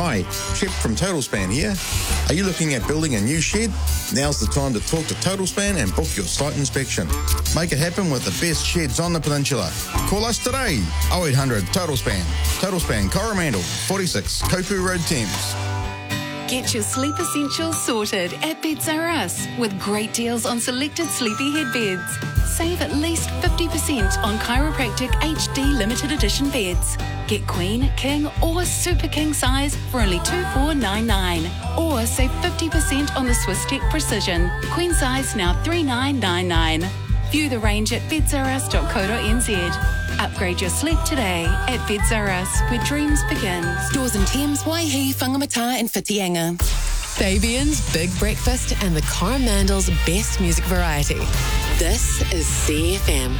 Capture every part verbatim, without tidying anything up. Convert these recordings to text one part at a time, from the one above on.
Hi, Chip from TotalSpan here. Are you looking at building a new shed? Now's the time to talk to TotalSpan and book your site inspection. Make it happen with the best sheds on the peninsula. Call us today, oh eight hundred TotalSpan. TotalSpan Coromandel, forty-six Kopu Road, Thames. Get your sleep essentials sorted at Beds R Us with great deals on selected sleepy headbeds. Save at least fifty percent on chiropractic H D limited edition beds. Get queen, king or super king size for only two thousand four hundred ninety-nine dollars. Or save fifty percent on the Swiss Tech Precision. Queen size now three thousand nine hundred ninety-nine dollars. View the range at beds r us dot co dot n z. Upgrade your sleep today at Beds R Us, where dreams begin. Stores in Thames, Waihi, Whangamata and Whitianga. Fabian's Big Breakfast and the Coromandel's best music variety. This is C F M.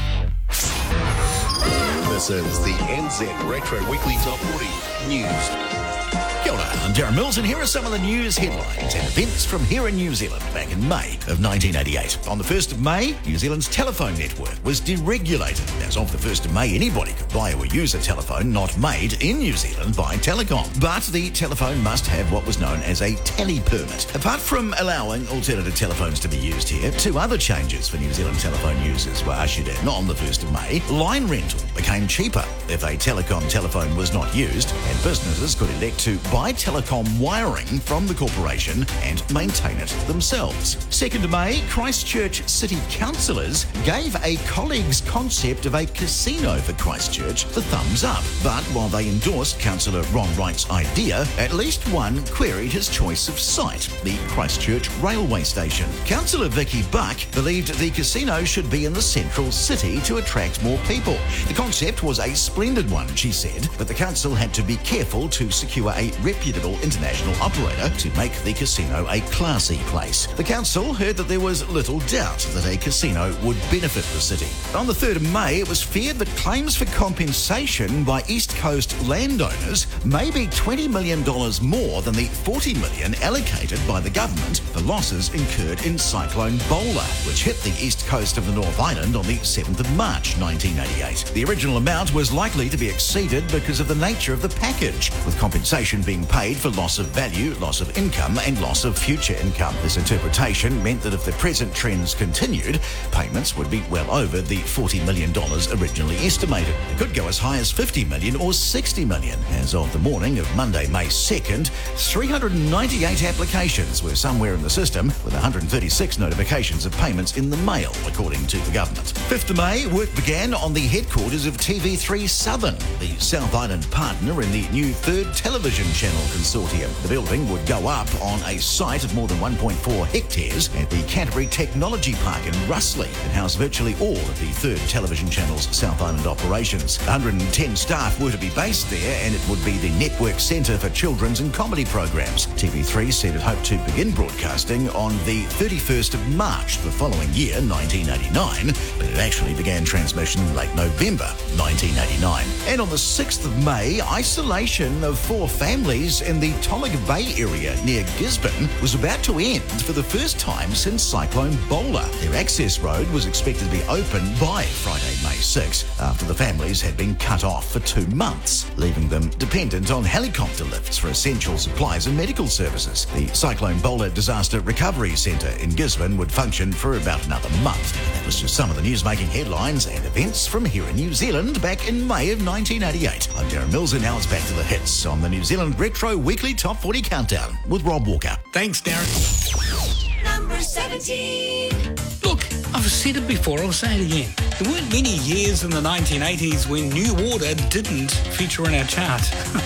This is the N Z Retro Weekly Top forty News. Kia ora, I'm Darren Mills, and here are some of the news headlines and events from here in New Zealand back in May of nineteen eighty-eight. On the first of May, New Zealand's telephone network was deregulated. As of the first of May, anybody could buy or use a telephone not made in New Zealand by Telecom. But the telephone must have what was known as a tele permit. Apart from allowing alternative telephones to be used here, two other changes for New Zealand telephone users were ushered in on the first of May. Line rental became cheaper if a Telecom telephone was not used, and businesses could elect to buy telecom wiring from the corporation and maintain it themselves. second of May, Christchurch City Councillors gave a colleague's concept of a casino for Christchurch the thumbs up. But while they endorsed Councillor Ron Wright's idea, at least one queried his choice of site, the Christchurch railway station. Councillor Vicky Buck believed the casino should be in the central city to attract more people. The concept was a splendid one, she said, but the council had to be careful to secure a reputable international operator to make the casino a classy place. The council heard that there was little doubt that a casino would benefit the city. On the third of May, it was feared that claims for compensation by East Coast landowners may be twenty million dollars more than the forty million dollars allocated by the government for losses incurred in Cyclone Bowler, which hit the east coast of the North Island on the seventh of March nineteen eighty-eight. The original amount was likely to be exceeded because of the nature of the package, with compensation being paid for loss of value, loss of income and loss of future income. This interpretation meant that if the present trends continued, payments would be well over the forty million dollars originally estimated. It could go as high as fifty million dollars or sixty million dollars. As of the morning of Monday, May second, three hundred ninety-eight applications were somewhere in the system, with one hundred thirty-six notifications of payments in the mail, according to the government. fifth of May, work began on the headquarters of T V three Southern, the South Island partner in the new third television channel consortium. The building would go up on a site of more than one point four hectares at the Canterbury Technology Park in Russley and house virtually all of the third television channel's South Island operations. one hundred ten staff were to be based there, and it would be the network centre for children's and comedy programmes. T V three said it hoped to begin broadcasting on the thirty-first of March the following year, nineteen eighty-nine, but it actually began transmission in late November nineteen eighty-nine. And on the sixth of May, isolation of four families in the Tollig Bay area near Gisborne was about to end for the first time since Cyclone Bowler. Their access road was expected to be open by Friday, May sixth, after the families had been cut off for two months, leaving them dependent on helicopter lifts for essential supplies and medical services. The Cyclone Bowler Disaster Recovery Centre in Gisborne would function for about another month. And that was just some of the news-making headlines and events from here in New Zealand back in May of nineteen eighty-eight. I'm Darren Mills, and now it's back to the hits on the New Zealand Retro Weekly Top forty Countdown with Rob Walker. Thanks, Darren. Number seventeen. Look, I've said it before, I'll say it again. There weren't many years in the nineteen eighties when New Order didn't feature in our chart.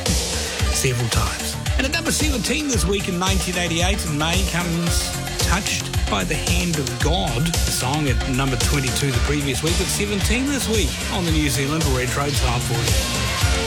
Several times. And at number seventeen this week in nineteen eighty-eight in May comes Touched by the Hand of God, the song at number twenty-two the previous week, but seventeen this week on the New Zealand Retro Top forty.